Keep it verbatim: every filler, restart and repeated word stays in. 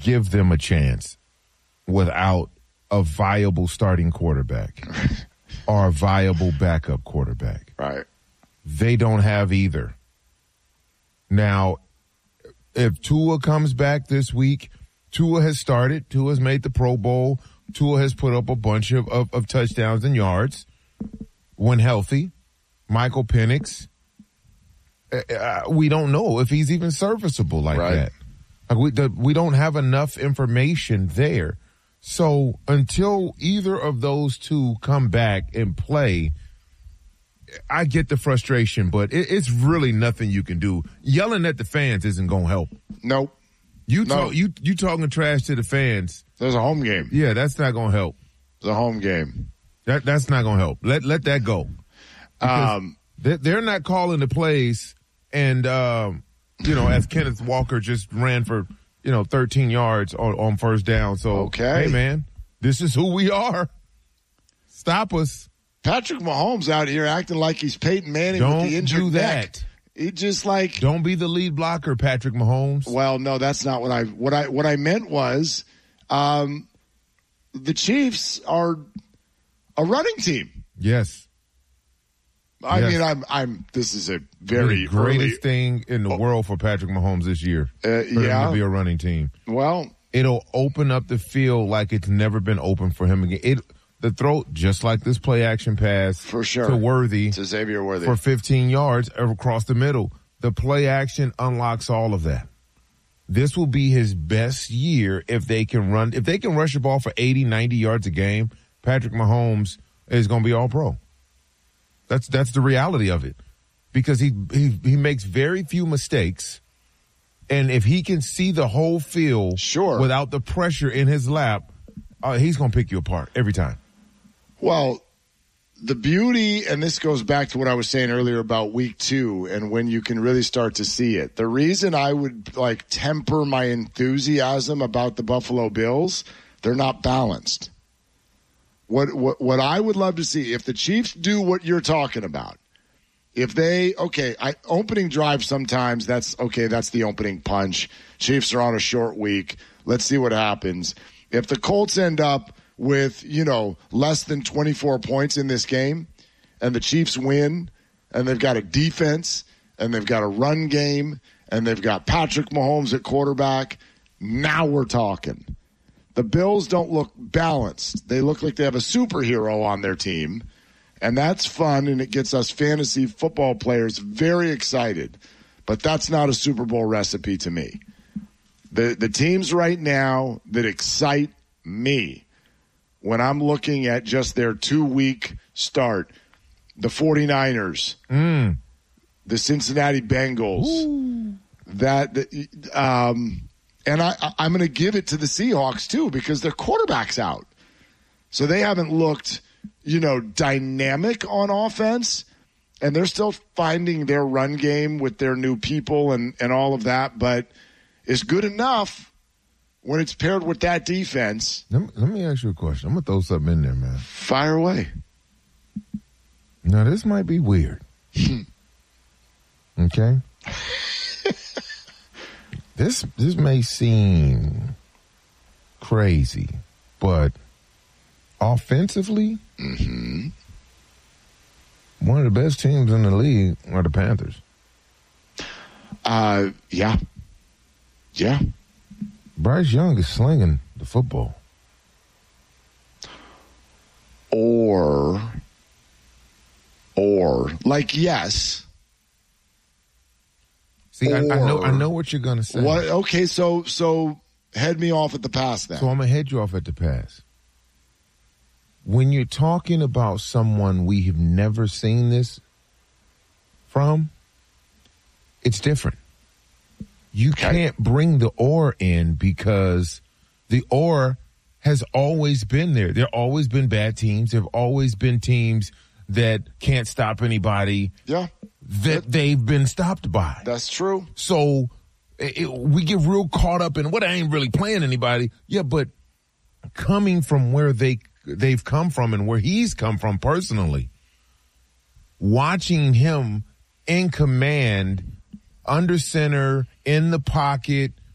give them a chance without a viable starting quarterback or a viable backup quarterback. Right. They don't have either. Now, if Tua comes back this week, Tua has started. Tua has made the Pro Bowl. Tua has put up a bunch of, of, of touchdowns and yards when healthy. Michael Penix, uh, we don't know if he's even serviceable like right. that. Like we, the, we don't have enough information there. So until either of those two come back and play, I get the frustration, but it, it's really nothing you can do. Yelling at the fans isn't going to help. Nope. You no. talk, you you talking trash to the fans. There's a home game. Yeah, that's not going to help. It's a home game. That that's not going to help. Let let that go. Um, they're, they're not calling the plays, and um, you know, as Kenneth Walker just ran for you know thirteen yards on, on first down. So okay, hey man, this is who we are. Stop us. Patrick Mahomes out here acting like he's Peyton Manning Don't with the injured do that. neck. He just like don't be the lead blocker, Patrick Mahomes. Well, no, that's not what I what I what I meant was, um, the Chiefs are a running team. Yes. I yes. mean, I'm I'm. This is a very the greatest early, thing in the oh, world for Patrick Mahomes this year. Uh, for yeah, him to be a running team. Well, it'll open up the field like it's never been open for him again. It. The throw, just like this play action pass for sure to Worthy, to Xavier Worthy for fifteen yards across the middle. The play action unlocks all of that. This will be his best year if they can run, if they can rush the ball for eighty, ninety yards a game. Patrick Mahomes is going to be all pro. That's that's the reality of it, because he he he makes very few mistakes, and if he can see the whole field, sure, without the pressure in his lap, uh, he's going to pick you apart every time. Well, the beauty, and this goes back to what I was saying earlier about week two and when you can really start to see it. The reason I would like temper my enthusiasm about the Buffalo Bills, they're not balanced. What, what, what I would love to see, if the Chiefs do what you're talking about, if they, okay, I, opening drive sometimes, that's, okay, that's the opening punch. Chiefs are on a short week. Let's see what happens. If the Colts end up with, you know, less than twenty-four points in this game, and the Chiefs win, and they've got a defense, and they've got a run game, and they've got Patrick Mahomes at quarterback, now we're talking. The Bills don't look balanced. They look like they have a superhero on their team, and that's fun, and it gets us fantasy football players very excited. But that's not a Super Bowl recipe to me. The the teams right now that excite me, when I'm looking at just their two-week start, the 49ers, mm. the Cincinnati Bengals, Ooh. that um, and I, I'm going to give it to the Seahawks too, because their quarterback's out. So they haven't looked, you know, dynamic on offense, and they're still finding their run game with their new people and, and all of that, but it's good enough when it's paired with that defense. Let me, let me ask you a question. I'm going to throw something in there, man. Fire away. Now, this might be weird. Okay? this this may seem crazy, but offensively, mm-hmm. one of the best teams in the league are the Panthers. Uh, yeah. Yeah. Bryce Young is slinging the football. Or, or, like, yes. See, or, I, I know I know what you're going to say. What? Okay, so so head me off at the pass then. So I'm going to head you off at the pass. When you're talking about someone we have never seen this from, it's different. You okay. can't bring the or in because the or has always been there. There have always been bad teams. There have always been teams that can't stop anybody yeah. that, that they've been stopped by. That's true. So it, we get real caught up in what I ain't really playing anybody. Yeah, but coming from where they, they've come from and where he's come from personally, watching him in command, under center, in the pocket,